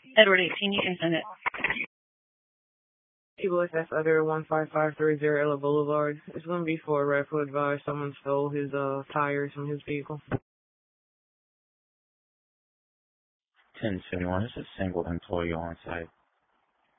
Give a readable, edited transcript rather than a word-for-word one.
Edward 18, you can send it. Boys, that's other 15530 Ella Boulevard. It's going to be for a rifle advice. Someone stole his tires from his vehicle. 1071 is a single employee on site.